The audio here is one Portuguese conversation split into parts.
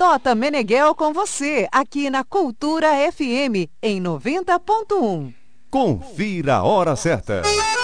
Tota Meneghel com você, aqui na Cultura FM, em 90.1. Confira a hora certa.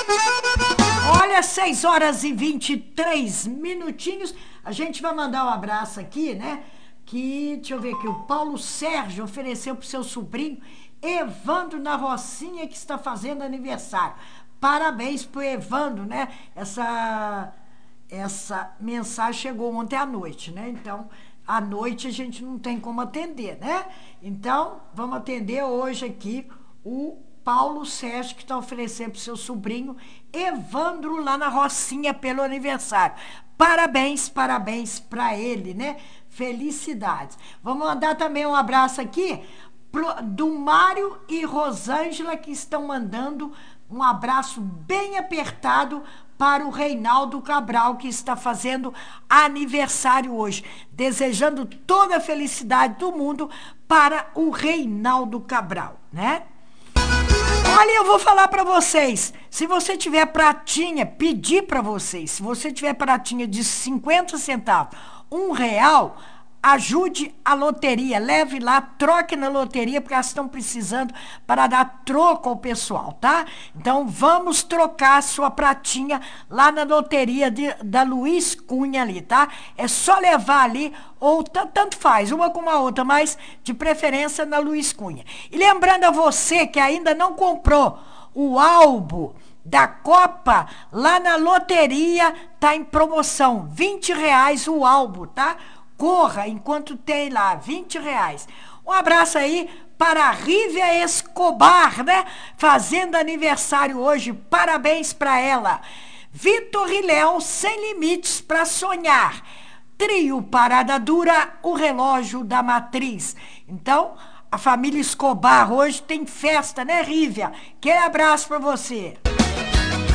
Olha, 6 horas e 23 minutinhos. A gente vai mandar um abraço aqui, né? Deixa eu ver aqui, o Paulo Sérgio ofereceu pro seu sobrinho Evandro na Rocinha, que está fazendo aniversário. Parabéns pro Evandro, né? Essa mensagem chegou ontem à noite, né? Então, à noite a gente não tem como atender, né? Então, vamos atender hoje aqui o Paulo Sérgio, que está oferecendo pro seu sobrinho Evandro lá na Rocinha pelo aniversário. Parabéns para ele, né? Felicidades. Vamos mandar também um abraço aqui do Mário e Rosângela, que estão mandando um abraço bem apertado para o Reinaldo Cabral, que está fazendo aniversário hoje. Desejando toda a felicidade do mundo para o Reinaldo Cabral, né? Olha, eu vou falar para vocês, se você tiver pratinha, pedir para vocês, se você tiver pratinha de 50 centavos, R$1, ajude a loteria, leve lá, troque na loteria, porque elas estão precisando para dar troco ao pessoal, tá? Então, vamos trocar a sua pratinha lá na loteria da Luiz Cunha ali, tá? É só levar ali, ou tanto faz, uma com a outra, mas de preferência na Luiz Cunha. E lembrando a você que ainda não comprou o álbum da Copa, lá na loteria tá em promoção, R$20 o álbum, tá? Corra enquanto tem lá, R$20. Um abraço aí para a Rívia Escobar, né? Fazendo aniversário hoje, parabéns para ela. Vitor e Léo, Sem Limites para Sonhar. Trio Parada Dura, o relógio da matriz. Então, a família Escobar hoje tem festa, né, Rívia? Aquele abraço para você.